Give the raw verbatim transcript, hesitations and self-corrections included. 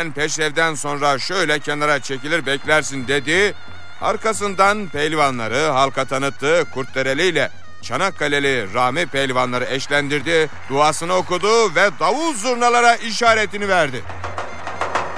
sen peşrevden sonra şöyle kenara çekilir beklersin dedi. Arkasından pehlivanları halka tanıttı. Kurtdereli ile Çanakkale'li Rami pehlivanları eşlendirdi. Duasını okudu ve davul zurnalara işaretini verdi.